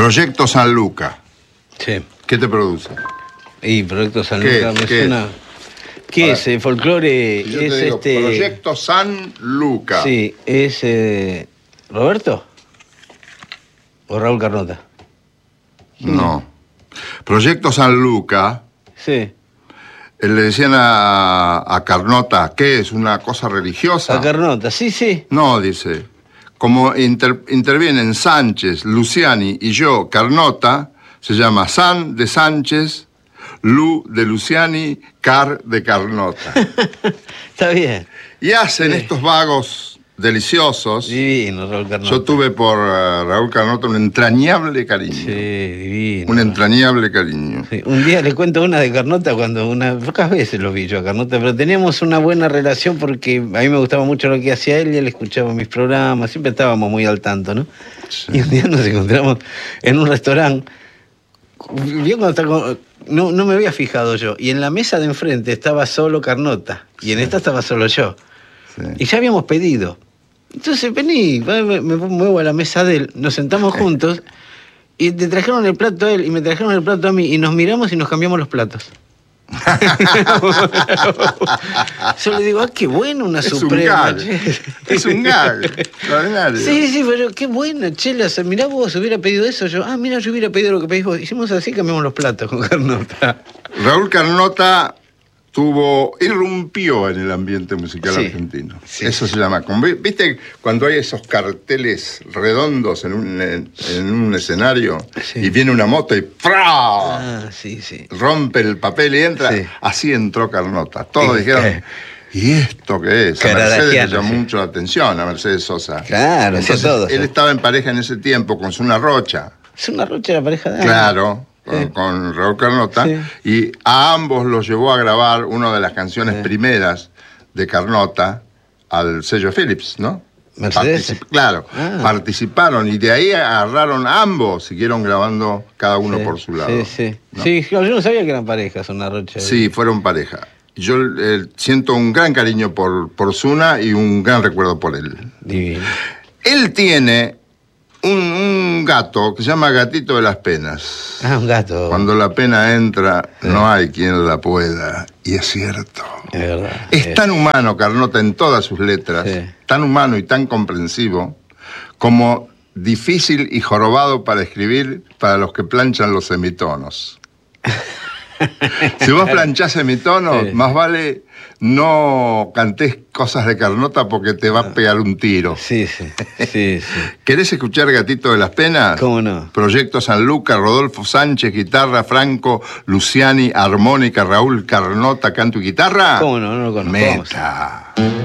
Proyecto San Luca. Sí. ¿Qué te produce? Y Proyecto San Luca me suena... ¿Qué es? ¿Folclore? Si yo te digo, Proyecto San Luca. Sí, es... ¿Roberto? ¿O Raúl Carnota? No. Proyecto San Luca. Sí. Le decían a Carnota, ¿qué es? ¿Una cosa religiosa? A Carnota, sí. No, dice. Como intervienen Sánchez, Luciani y yo, Carnota, se llama San de Sánchez, Lu de Luciani, Car de Carnota. Está bien. Y hacen estos vagos deliciosos. Divino, Raúl Carnota. Yo tuve por Raúl Carnota un entrañable cariño. Sí, divino. Un entrañable cariño. Sí. Un día le cuento una de Carnota pocas veces lo vi yo a Carnota, pero teníamos una buena relación porque a mí me gustaba mucho lo que hacía él y él escuchaba mis programas, siempre estábamos muy al tanto, ¿no? Sí. Y un día nos encontramos en un restaurante. Vio cuando está no me había fijado yo. Y en la mesa de enfrente estaba solo Carnota. Y en esta estaba solo yo. Sí. Y ya habíamos pedido. Entonces vení, me muevo a la mesa de él, nos sentamos juntos y te trajeron el plato a él y me trajeron el plato a mí y nos miramos y nos cambiamos los platos. Yo le digo, qué bueno, una suprema. Es un gag. Extraordinario. Sí, pero qué bueno, Chela. Mirá vos, hubiera pedido eso. Mira, yo hubiera pedido lo que pedís vos. Hicimos así, cambiamos los platos con Carnota. Raúl Carnota irrumpió en el ambiente musical argentino. Sí. Eso se llama. ¿Viste cuando hay esos carteles redondos en un escenario y viene una moto y ¡fra! Rompe el papel y entra? Sí. Así entró Carnota. Todos dijeron, ¿y esto qué es? A Mercedes le llamó mucho la atención, a Mercedes Sosa. Claro, entonces, todos. Él estaba en pareja en ese tiempo con Zuna Rocha. Zuna Rocha era pareja de él. Claro. Con Raúl Carnota, y a ambos los llevó a grabar una de las canciones primeras de Carnota al sello Philips, ¿no? Mercedes. Claro, participaron y de ahí agarraron ambos, siguieron grabando cada uno por su lado. ¿no? Sí, yo no sabía que eran parejas, Zuna Rocha. Sí, fueron pareja. Yo siento un gran cariño por Zuna y un gran recuerdo por él. Divino. Él tiene un gato que se llama Gatito de las Penas. Un gato. Cuando la pena entra, no hay quien la pueda. Y es cierto. Es verdad. Es tan humano Carnota en todas sus letras, tan humano y tan comprensivo, como difícil y jorobado para escribir para los que planchan los semitonos. Si vos planchás semitonos, más vale no cantés cosas de Carnota porque te va a pegar un tiro. Sí. ¿Querés escuchar Gatito de las Penas? ¿Cómo no? Proyecto San Luca, Rodolfo Sánchez, guitarra, Franco, Luciani, armónica, Raúl Carnota, canto y guitarra. ¿Cómo no? No lo conozco. Meta.